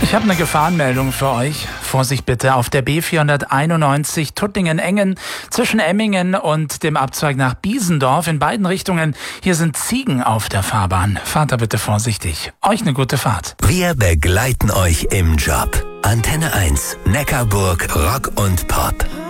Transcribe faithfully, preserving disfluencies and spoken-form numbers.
Ich habe eine Gefahrenmeldung für euch. Vorsicht bitte auf der B vierhunderteinundneunzig Tuttlingen-Engen zwischen Emmingen und dem Abzweig nach Biesendorf in beiden Richtungen. Hier sind Ziegen auf der Fahrbahn. Fahrt da bitte vorsichtig. Euch eine gute Fahrt. Wir begleiten euch im Job. Antenne eins, Neckarburg, Rock und Pop.